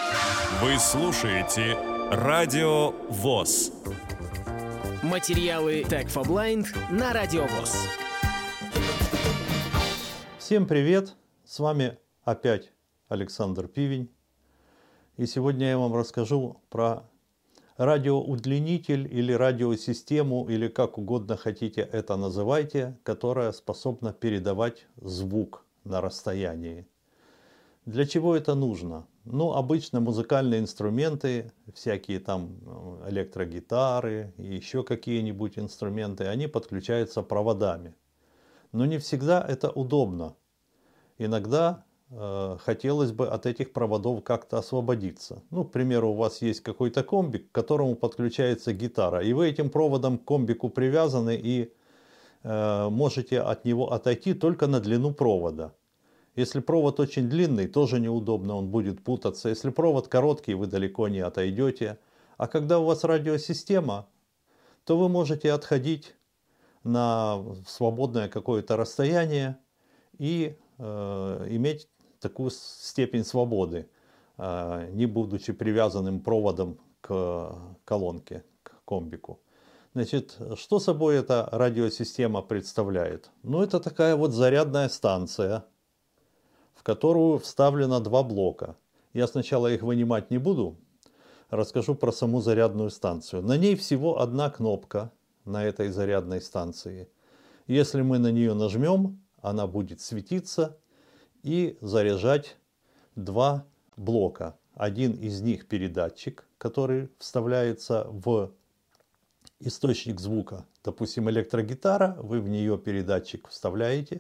Вы слушаете Радио ВОС. Материалы Tech for Blind на Радио ВОС. Всем привет! С вами опять Александр Пивень. И сегодня я вам расскажу про радиоудлинитель или радиосистему, или как угодно хотите это называйте, которая способна передавать звук на расстоянии. Для чего это нужно? Ну, обычно музыкальные инструменты, всякие там электрогитары и еще какие-нибудь инструменты, они подключаются проводами. Но не всегда это удобно. Иногда хотелось бы от этих проводов как-то освободиться. Ну, к примеру, у вас есть какой-то комбик, к которому подключается гитара, и вы этим проводом к комбику привязаны и можете от него отойти только на длину провода. Если провод очень длинный, тоже неудобно, он будет путаться. Если провод короткий, вы далеко не отойдете. А когда у вас радиосистема, то вы можете отходить на свободное какое-то расстояние и иметь такую степень свободы, не будучи привязанным проводом к колонке, к комбику. Значит, что собой эта радиосистема представляет? Ну, это такая вот зарядная станция, в которую вставлено два блока. Я сначала их вынимать не буду, расскажу про саму зарядную станцию. На ней всего одна кнопка, на этой зарядной станции. Если мы на нее нажмем, она будет светиться и заряжать два блока. Один из них передатчик, который вставляется в источник звука. Допустим, электрогитара, вы в нее передатчик вставляете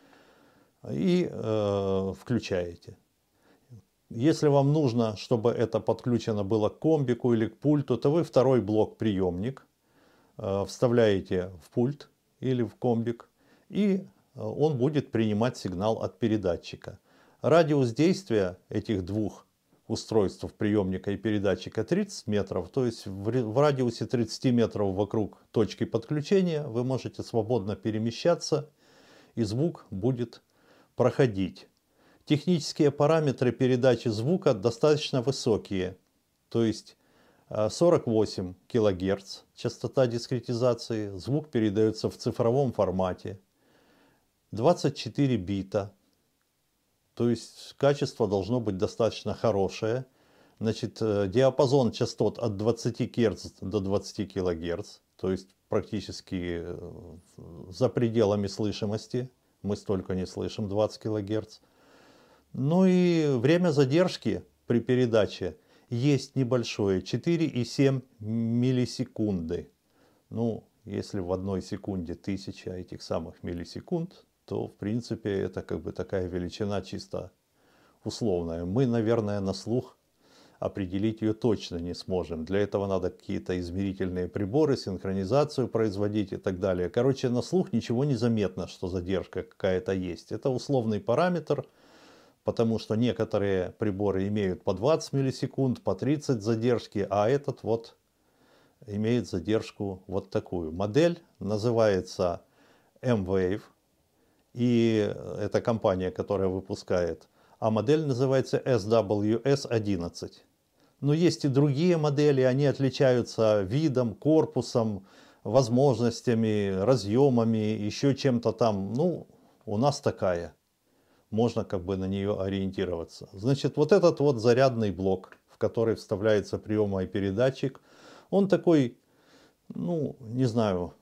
и включаете. Если вам нужно, чтобы это подключено было к комбику или к пульту, то вы второй блок приемник вставляете в пульт или в комбик, и он будет принимать сигнал от передатчика. Радиус действия этих двух устройств, приемника и передатчика, 30 метров. То есть в радиусе 30 метров вокруг точки подключения вы можете свободно перемещаться, и звук будет проходить. Технические параметры передачи звука достаточно высокие. То есть 48 кГц частота дискретизации, звук передается в цифровом формате. 24 бита, то есть качество должно быть достаточно хорошее. Значит, диапазон частот от 20 Гц до 20 кГц, то есть практически за пределами слышимости. Мы столько не слышим, 20 кГц. Ну и время задержки при передаче есть небольшое, 4,7 миллисекунды. Ну, если в одной секунде 1000 этих самых миллисекунд, то в принципе это как бы такая величина чисто условная. Мы, наверное, на слух определить ее точно не сможем. Для этого надо какие-то измерительные приборы, синхронизацию производить и так далее. Короче, на слух ничего не заметно, что задержка какая-то есть. Это условный параметр, потому что некоторые приборы имеют по 20 миллисекунд, по 30 задержки, а этот вот имеет задержку вот такую. Модель называется M-Wave, и это компания, которая выпускает. А модель называется SWS-11. Но есть и другие модели, они отличаются видом, корпусом, возможностями, разъемами, еще чем-то там. Ну, у нас такая. Можно как бы на нее ориентироваться. Значит, вот этот вот зарядный блок, в который вставляется приемный передатчик, он такой, ну, не знаю,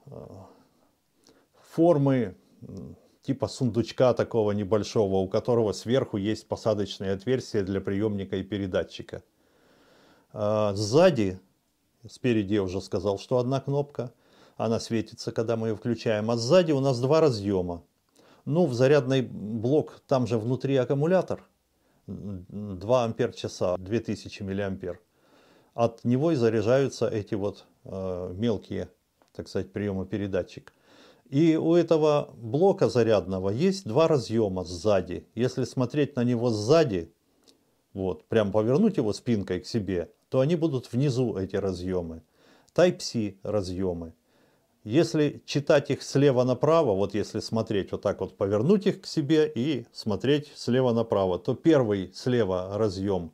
формы типа сундучка такого небольшого, у которого сверху есть посадочные отверстия для приемника и передатчика. Сзади, спереди я уже сказал, что одна кнопка, она светится, когда мы ее включаем, а сзади у нас два разъема. Ну, в зарядный блок, там же внутри аккумулятор, 2 ампер-часа, 2000 миллиампер. От него и заряжаются эти вот мелкие, так сказать, приемы-передатчик. И у этого блока зарядного есть два разъема сзади. Если смотреть на него сзади, вот, прям повернуть его спинкой к себе, то они будут внизу, эти разъемы. Type-C разъемы. Если читать их слева направо, вот если смотреть вот так вот, повернуть их к себе и смотреть слева направо, то первый слева разъем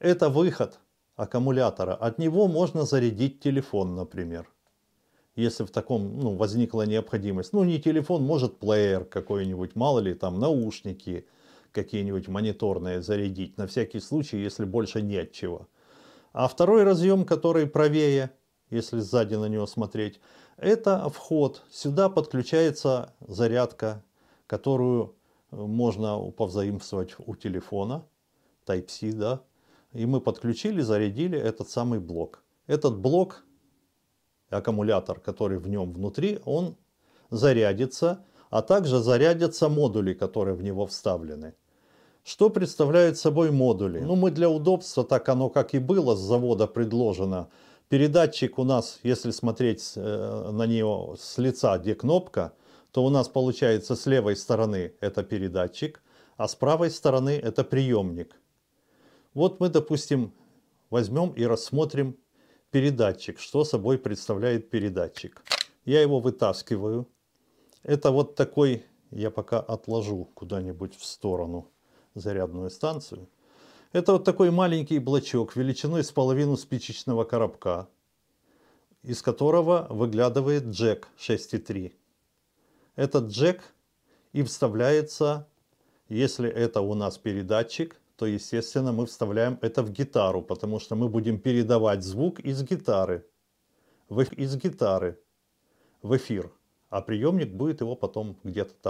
Это выход аккумулятора. От него можно зарядить телефон, например. Если в таком возникла необходимость. Не телефон, может плеер какой-нибудь, мало ли там наушники какие-нибудь мониторные зарядить. На всякий случай, если больше нет чего. А второй разъем, который правее, если сзади на него смотреть, это вход. Сюда подключается зарядка, которую можно повзаимствовать у телефона. Type-C, да. И мы подключили, зарядили этот самый блок. Этот блок, аккумулятор, который в нем внутри, он зарядится, а также зарядятся модули, которые в него вставлены. Что представляют собой модули? Мы для удобства, так оно как и было с завода предложено. Передатчик у нас, если смотреть на него с лица, где кнопка, то у нас получается с левой стороны это передатчик, а с правой стороны это приемник. Вот мы, допустим, возьмем и рассмотрим передатчик, что собой представляет передатчик. Я его вытаскиваю. Это вот такой, я пока отложу куда-нибудь в сторону зарядную станцию. Это вот такой маленький блочок величиной с половину спичечного коробка, из которого выглядывает джек 6,3. Этот джек и вставляется, если это у нас передатчик, то, естественно, мы вставляем это в гитару, потому что мы будем передавать звук из гитары в эфир, а приемник будет его потом где-то там